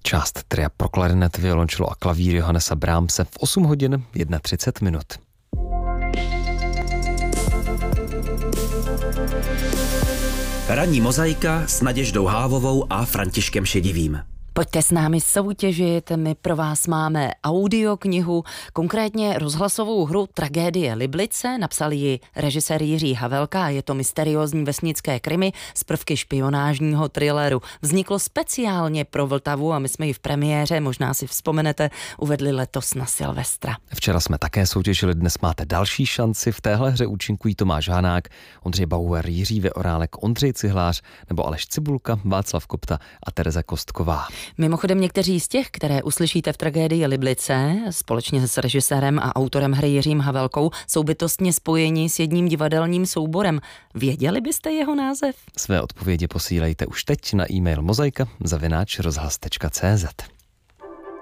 Část tria pro klarinet, violončelo a klavír Johannesa Brahmse v 8 hodin 31 minut. Ranní mozaika s Naděždou Hávovou a Františkem Šedivým. Pojďte s námi soutěžit, my pro vás máme audioknihu, konkrétně rozhlasovou hru Tragédie Liblice, napsal ji režisér Jiří Havelka a je to mysteriózní vesnické krimi z prvky špionážního thrilleru. Vzniklo speciálně pro Vltavu a my jsme ji v premiéře, možná si vzpomenete, uvedli letos na Silvestra. Včera jsme také soutěžili, dnes máte další šanci. V téhle hře účinkují Tomáš Hanák, Ondřej Bauer, Jiří Veorálek, Ondřej Cihlář nebo Aleš Cibulka, Václav Kopta a Tereza Kostková. Mimochodem někteří z těch, které uslyšíte v Tragédii Liblice, společně s režisérem a autorem hry Jiřím Havelkou, jsou bytostně spojeni s jedním divadelním souborem. Věděli byste jeho název? Své odpovědi posílejte už teď na e-mail mozaika@rozhlas.cz.